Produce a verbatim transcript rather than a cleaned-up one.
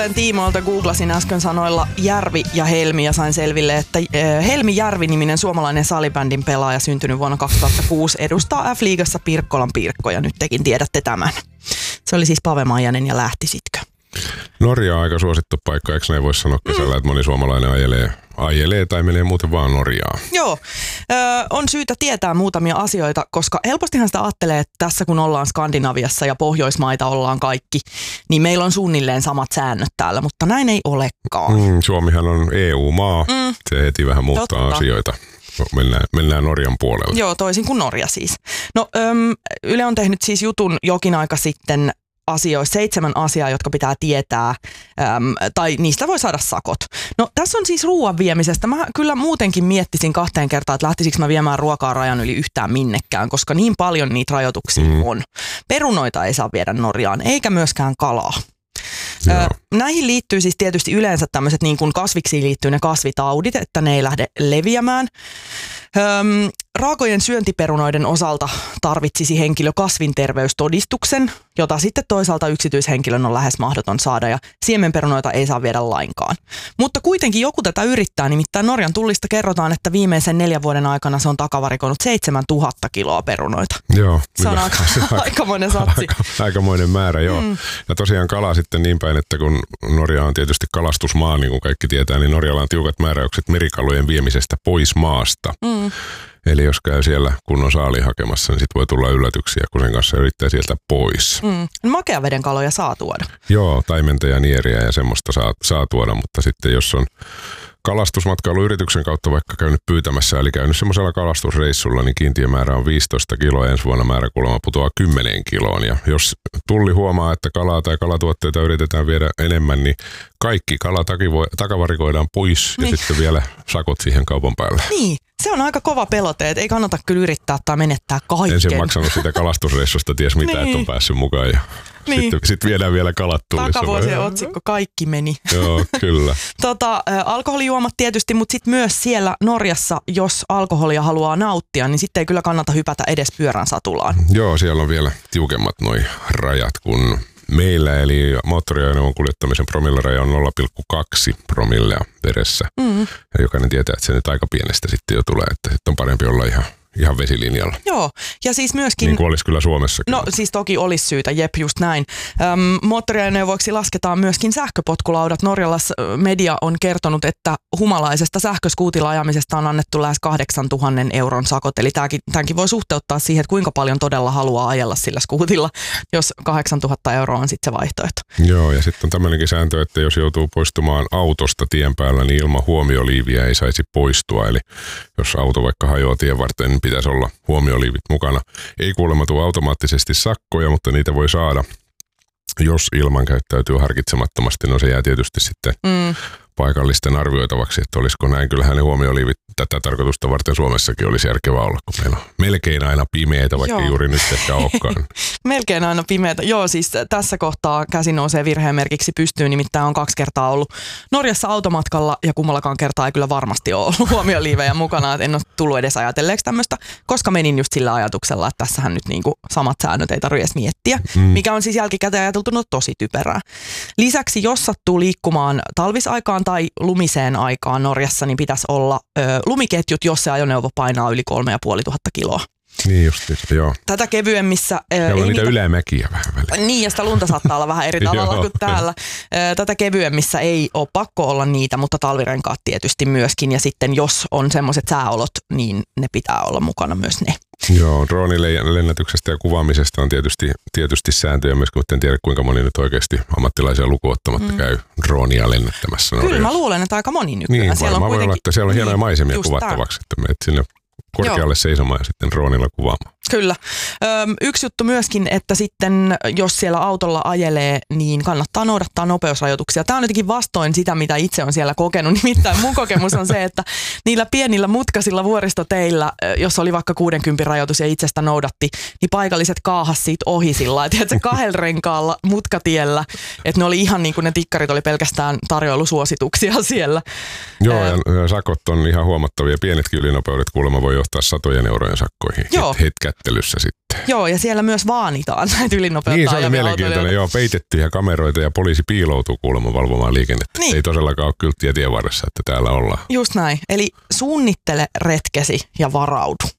Tiimoilta googlasin äsken sanoilla Järvi ja Helmi ja sain selville, että Helmi Järvi-niminen suomalainen salibändin pelaaja syntynyt vuonna kaksituhattakuusi edustaa F-liigassa Pirkkolan Pirkkoja. Nyt tekin tiedätte tämän. Se oli siis Pave Maijanen ja Lähtisitkö? Norja on aika suosittu paikka, eikö näin voi sanoa kesällä, mm. että moni suomalainen ajelee, ajelee tai menee muuten vaan Norjaan? Joo, ö, on syytä tietää muutamia asioita, koska helpostihan sitä ajattelee, että tässä kun ollaan Skandinaviassa ja Pohjoismaita ollaan kaikki, niin meillä on suunnilleen samat säännöt täällä, mutta näin ei olekaan. Mm, Suomihan on E U-maa, mm. se heti vähän muuttaa Totta. asioita. Mennään, mennään Norjan puolelle. Joo, toisin kuin Norja siis. No öm, Yle on tehnyt siis jutun jokin aika sitten asioista, seitsemän asiaa, jotka pitää tietää, äm, tai niistä voi saada sakot. No tässä on siis ruoan viemisestä. Mä kyllä muutenkin miettisin kahteen kertaan, että lähtisikö mä viemään ruokaa rajan yli yhtään minnekään, koska niin paljon niitä rajoituksia mm. on. Perunoita ei saa viedä Norjaan, eikä myöskään kalaa. Ö, näihin liittyy siis tietysti yleensä tämmöiset niin kuin kasviksiin liittyy ne kasvitaudit, että ne ei lähde leviämään. Öm, raakojen syöntiperunoiden osalta tarvitsisi henkilö kasvinterveystodistuksen, jota sitten toisaalta yksityishenkilön on lähes mahdoton saada, ja siemenperunoita ei saa viedä lainkaan. Mutta kuitenkin joku tätä yrittää, nimittäin Norjan tullista kerrotaan, että viimeisen neljän vuoden aikana se on takavarikoinut seitsemäntuhatta kiloa perunoita. Joo. Se on aika, aikamoinen satsi. Aika, aikamoinen määrä, joo. Mm. Ja tosiaan kala sitten niin päin, että kun Norja on tietysti kalastusmaa, niin kuin kaikki tietää, niin Norjalla on tiukat määräykset merikalojen viemisestä pois maasta. Mm. Eli jos käy siellä kunnon saaliin hakemassa, niin sit voi tulla yllätyksiä, kun sen kanssa yrittää sieltä pois. Mm. Makeaveden kaloja saa tuoda. Joo, taimenta ja nieriä ja semmoista saa, saa tuoda, mutta sitten jos on kalastusmatkailuyrityksen kautta vaikka käynyt pyytämässä, eli käynyt semmoisella kalastusreissulla, niin kiintiömäärä on viisitoista kiloa ja ensi vuonna määrä kuulemma putoaa kymmeneen kiloon. Ja jos tulli huomaa, että kalaa tai kalatuotteita yritetään viedä enemmän, niin kaikki kala takavarikoidaan pois niin. Ja sitten vielä sakot siihen kaupan päälle. Niin. Se on aika kova pelote, että ei kannata kyllä yrittää tai menettää kaiken. Ensin maksanut sitä kalastusreissusta, ties mitä, niin. Että on päässyt mukaan ja niin. sitten sit viedään vielä kalat tullissa. Takavuosien otsikko, kaikki meni. Joo, kyllä. tota, alkoholijuomat tietysti, mutta sitten myös siellä Norjassa, jos alkoholia haluaa nauttia, niin sitten ei kyllä kannata hypätä edes pyörän satulaan. Joo, siellä on vielä tiukemmat noi rajat kuin meillä, eli moottoriajoneuvon kuljettamisen promilleraja on nolla pilkku kaksi promillea veressä. Mm. Ja jokainen tietää, että se nyt aika pienestä sitten jo tulee, että sitten on parempi olla ihan, ihan vesilinjalla. Joo, ja siis myöskin... Niin kuin olisi kyllä Suomessakin. No siis toki olisi syytä, jep just näin. Öm, moottoriajoneuvoiksi lasketaan myöskin sähköpotkulaudat. Norjalais media on kertonut, että humalaisesta sähköskuutilla ajamisesta on annettu lähes kahdeksantuhatta euron sakot. Eli tämäkin, tämänkin voi suhteuttaa siihen, että kuinka paljon todella haluaa ajella sillä skuutilla, jos kahdeksantuhatta euroa on sitten se vaihtoehto. Joo, ja sitten on tämmöinenkin sääntö, että jos joutuu poistumaan autosta tien päällä, niin ilman huomioliiviä ei saisi poistua. Eli jos auto vaikka hajoaa tien varten, niin pitäisi olla huomioliivit mukana. Ei kuulemma tule automaattisesti sakkoja, mutta niitä voi saada, jos ilman käyttäytyy harkitsemattomasti. No se jää tietysti sitten mm. paikallisten arvioitavaksi, että olisiko näin. Kyllähän ne huomioliivit tätä tarkoitusta varten Suomessakin olisi järkevää olla, kun meillä on melkein aina pimeitä, vaikka Joo. juuri nyt ehkä olekaan. Melkein aina pimeitä. Joo, siis tässä kohtaa käsi nousee virheen merkiksi pystyyn, nimittäin on kaksi kertaa ollut Norjassa automatkalla ja kummallakaan kertaa ei kyllä varmasti ole ollut huomioliivejä mukana, että en ole tullut edes ajatelleeksi tämmöistä, koska menin just sillä ajatuksella, että tässähän nyt niinku samat säännöt ei tarvitse edes miettiä, mm. mikä on siis jälkikäteen ajateltu no tosi typerää. Lisäksi jos sattuu liikkumaan talvisaikaan tai lumiseen aikaan Norjassa, niin pitäisi olla ö, lumiketjut, jos se ajoneuvo painaa yli kolme ja puoli tuhatta kiloa. Niin justiinsa, joo. Tätä kevyemmissä... Ja on niitä ylämäkiä vähän väliin. Niin, ja sitä lunta saattaa olla vähän eri tavalla kuin täällä. Tätä kevyemmissä ei ole pakko olla niitä, mutta talvirenkaat tietysti myöskin. Ja sitten jos on semmoiset sääolot, niin ne pitää olla mukana myös ne. Joo, droonilennätyksestä ja kuvaamisesta on tietysti, tietysti sääntöjä myös, mutta en tiedä kuinka moni nyt oikeasti ammattilaisia lukuottamatta mm. käy droonia lennättämässä. Kyllä Norjassa. Mä luulen, että aika moni nykyään. Niin, siellä varmaan on kuitenkin... voi olla, että siellä on hienoja maisemia kuvattavaksi, että menet sinne korkealle Joo. seisomaan ja sitten droonilla kuvaamaan. Kyllä. Öm, yksi juttu myöskin, että sitten jos siellä autolla ajelee, niin kannattaa noudattaa nopeusrajoituksia. Tämä on jotenkin vastoin sitä, mitä itse on siellä kokenut. Nimittäin mun kokemus on se, että niillä pienillä mutkaisilla vuoristoteillä, jos oli vaikka kuudenkympin rajoitus ja itsestä noudatti, niin paikalliset kaahas siitä ohi sillä lailla, tiedätkö, kahdella renkaalla mutkatiellä. Että ne oli ihan niin kuin ne tikkarit oli pelkästään tarjoilusuosituksia siellä. Joo, ja sakot on ihan huomattavia. Pienetkin ylinopeudet kuulemma voi johtaa satojen eurojen sakkoihin Joo. hetkä kättelyssä sitten. Joo, ja siellä myös vaanitaan näitä ylinopeutta Niin, se oli ajavia mielenkiintoinen. autoilijoita. Joo, peitettyjä kameroita ja poliisi piiloutuu kuulemma valvomaan liikennettä. Niin. Ei todellakaan ole kylttiä tien varressa, että täällä ollaan. Just näin. Eli suunnittele retkesi ja varaudu.